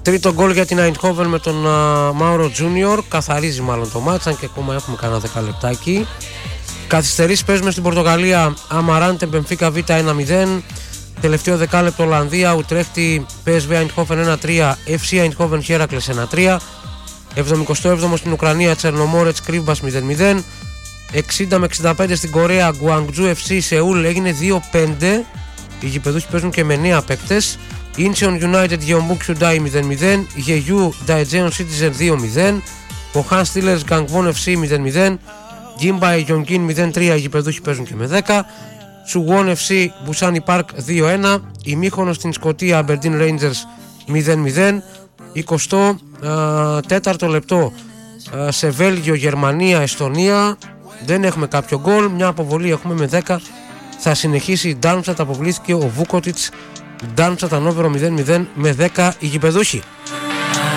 Τρίτο γκολ για την Eindhoven με τον Μάουρο Τζούνιορ. Καθαρίζει μάλλον το μάτς, αν και ακόμα έχουμε κανένα 10 λεπτάκι. Καθυστερήσεις παίζουμε στην Πορτογαλία. Αμαράντε Μπενφίκα Β 1-0. Τελευταίο δεκάλεπτο Ολλανδία, Ουτρέχτη PSV Eindhoven 1-3, FC Eindhoven Heracles 1-3. 77ο στην Ουκρανία, Τσερνομόρετς Κρύβμπας 0-0. 60 με 65 στην Κορέα, Guangzhou FC Σεούλ έγινε 2-5. Οι γηπεδούχοι παίζουν και με 9 παίκτες. Incheon United Gyeongbuk Hyundai 0-0. Jeju Daejeon Citizen 2-0. Pohang Steelers Gangwon FC 0-0. Gimba Yongin 0-3, οι γηπεδούχοι παίζουν και με 10. Suwon FC Busani Park 2-1. Ημίχρονο στην Σκωτία Aberdeen Rangers 0-0. 24ο λεπτό σε Βέλγιο, Γερμανία, Εστονία. Δεν έχουμε κάποιο γκολ. Μια αποβολή έχουμε με 10. Θα συνεχίσει η Darmstadt. Αποβλήθηκε ο Vukotic. Darmstadt ανώβερο 0-0 με 10 οι γηπεδούχοι.